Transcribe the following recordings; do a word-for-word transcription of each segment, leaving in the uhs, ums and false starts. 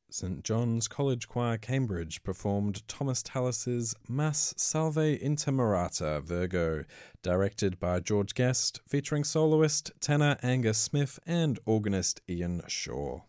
St John's College Choir, Cambridge, performed Thomas Tallis's Mass Salve Intermarata Virgo, directed by George Guest, featuring soloist tenor Angus Smith and organist Ian Shaw.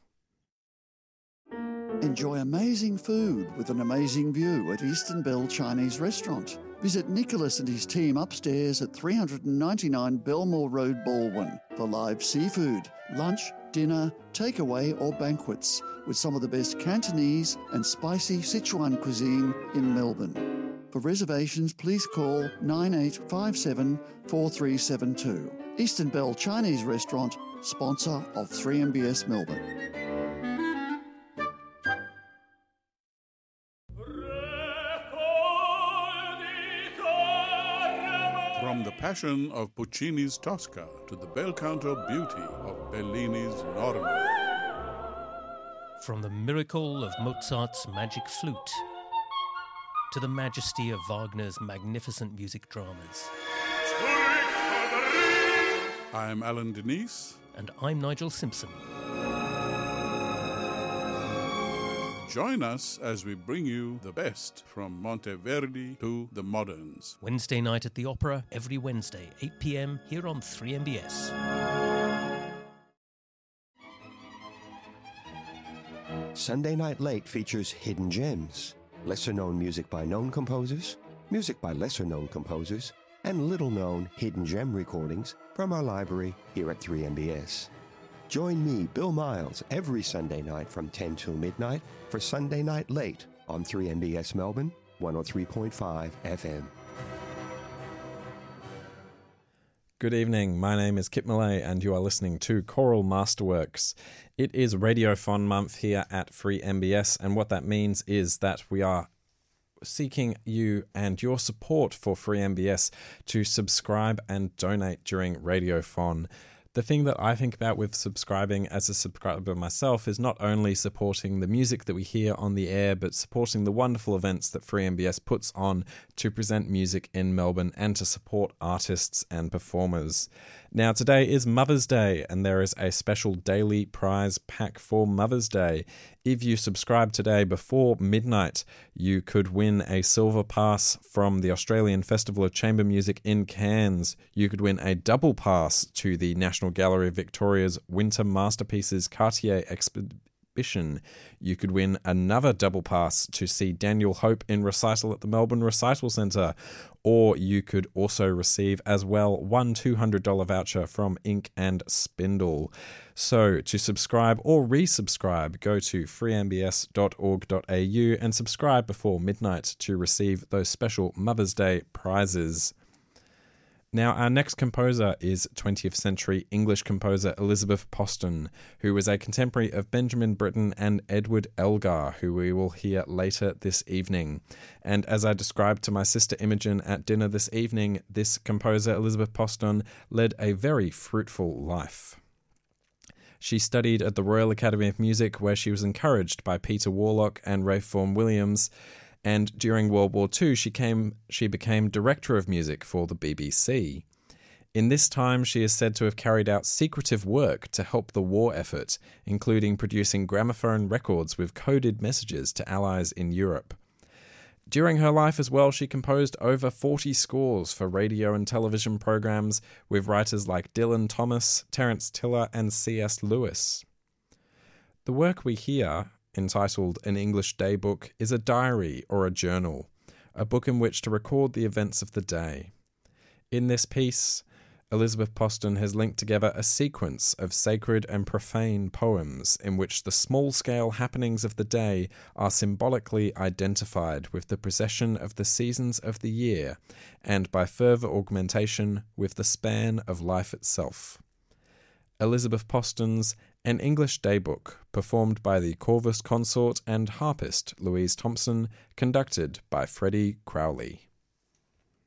Enjoy amazing food with an amazing view at Eastern Bell Chinese Restaurant. Visit Nicholas and his team upstairs at three ninety-nine Belmore Road, Baldwin, for live seafood, lunch, dinner, takeaway or banquets with some of the best Cantonese and spicy Sichuan cuisine in Melbourne. For reservations, please call nine eight five seven, four three seven two. Eastern Bell Chinese Restaurant, sponsor of three M B S Melbourne. From the passion of Puccini's Tosca to the bel canto beauty of Bellini's Norma. From the miracle of Mozart's magic flute to the majesty of Wagner's magnificent music dramas. I'm Alan Denise. And I'm Nigel Simpson. Join us as we bring you the best from Monteverdi to the moderns. Wednesday night at the Opera, every Wednesday, eight p.m, here on three M B S. Sunday Night Late features hidden gems, lesser-known music by known composers, music by lesser-known composers, and little-known hidden gem recordings from our library here at three M B S. Join me, Bill Miles, every Sunday night from ten till midnight for Sunday Night Late on three M B S Melbourne, one oh three point five F M. Good evening, my name is Kip Millay and you are listening to Choral Masterworks. It is Radiophon month here at Free M B S, and what that means is that we are seeking you and your support for Free M B S to subscribe and donate during Radiophon. The thing that I think about with subscribing as a subscriber myself is not only supporting the music that we hear on the air, but supporting the wonderful events that Free M B S puts on to present music in Melbourne and to support artists and performers. Now, today is Mother's Day, and there is a special daily prize pack for Mother's Day. If you subscribe today before midnight, you could win a silver pass from the Australian Festival of Chamber Music in Cairns. You could win a double pass to the National Gallery of Victoria's Winter Masterpieces Cartier Exhibition. You could win another double pass to see Daniel Hope in recital at the Melbourne Recital Centre, or you could also receive as well one two hundred dollars voucher from Ink and Spindle. So to subscribe or resubscribe, go to free m b s dot org dot a u and subscribe before midnight to receive those special Mother's Day prizes. Now, our next composer is twentieth century English composer Elizabeth Poston, who was a contemporary of Benjamin Britten and Edward Elgar, who we will hear later this evening. And as I described to my sister Imogen at dinner this evening, this composer, Elizabeth Poston, led a very fruitful life. She studied at the Royal Academy of Music, where she was encouraged by Peter Warlock and Ralph Vaughan Williams, and during World War Two, she, came, she became Director of Music for the B B C. In this time, she is said to have carried out secretive work to help the war effort, including producing gramophone records with coded messages to allies in Europe. During her life as well, she composed over forty scores for radio and television programs with writers like Dylan Thomas, Terence Tiller, and C S Lewis. The work we hear, entitled An English Daybook, is a diary or a journal, a book in which to record the events of the day. In this piece, Elizabeth Poston has linked together a sequence of sacred and profane poems in which the small-scale happenings of the day are symbolically identified with the procession of the seasons of the year, and by further augmentation with the span of life itself. Elizabeth Poston's An English Daybook, performed by the Corvus Consort and harpist Louise Thompson, conducted by Freddie Crowley.